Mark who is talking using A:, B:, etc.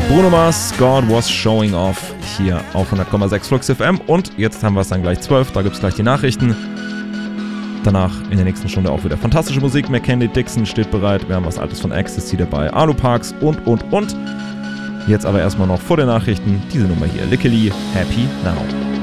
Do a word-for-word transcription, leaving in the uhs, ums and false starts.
A: Bruno Mars, God Was Showing Off, hier auf hundert Komma sechs Flux F M. Und jetzt haben wir es dann gleich zwölf, da gibt es gleich die Nachrichten. Danach in der nächsten Stunde auch wieder fantastische Musik. McKendy Dixon steht bereit. Wir haben was Altes von Ecstasy dabei, Alu Parks und, und, und. Jetzt aber erstmal noch vor den Nachrichten diese Nummer hier. Lickily, Happy Now.